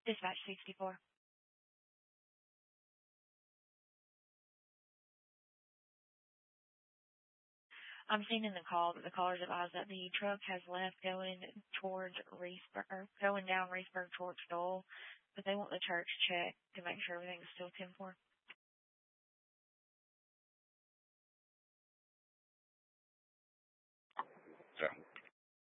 Dispatch 64. I'm seeing in the call that the callers advised that the truck has left going towards going down Reesburg towards Dole, but they want the church check to make sure everything's still 10-4.